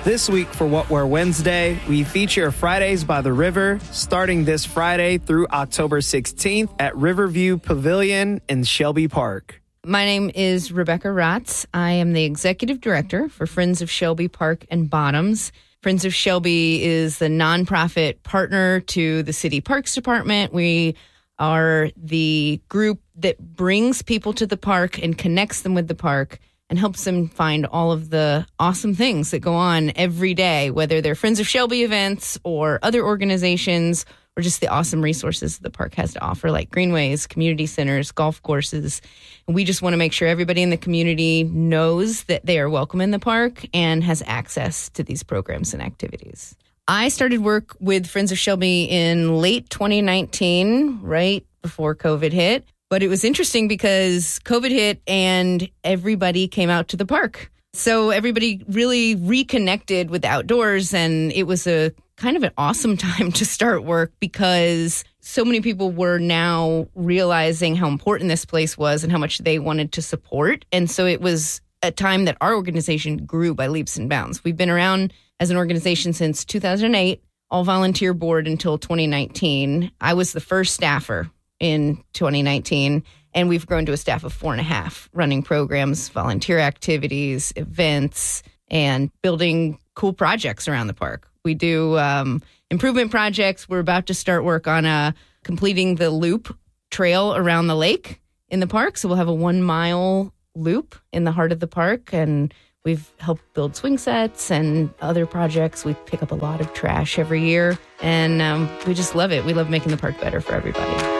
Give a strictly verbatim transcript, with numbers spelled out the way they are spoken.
This week for What We're Wednesday, we feature Fridays by the River, starting this Friday through October sixteenth at Riverview Pavilion in Shelby Park. My name is Rebecca Rotz. I am the executive director for Friends of Shelby Park and Bottoms. Friends of Shelby is the nonprofit partner to the City Parks Department. We are the group that brings people to the park and connects them with the park and helps them find all of the awesome things that go on every day, whether they're Friends of Shelby events or other organizations or just the awesome resources the park has to offer, like greenways, community centers, golf courses. And we just want to make sure everybody in the community knows that they are welcome in the park and has access to these programs and activities. I started work with Friends of Shelby in late twenty nineteen, right before COVID hit. But it was interesting because COVID hit and everybody came out to the park. So everybody really reconnected with the outdoors, and it was a kind of an awesome time to start work because so many people were now realizing how important this place was and how much they wanted to support. And so it was a time that our organization grew by leaps and bounds. We've been around as an organization since two thousand eight, all volunteer board until twenty nineteen. I was the first staffer in twenty nineteen, and we've grown to a staff of four and a half, running programs, volunteer activities, events, and building cool projects around the park. We do um, improvement projects. We're about to start work on uh, completing the loop trail around the lake in the park. So we'll have a one mile loop in the heart of the park, and we've helped build swing sets and other projects. We pick up a lot of trash every year, and um, we just love it. We love making the park better for everybody.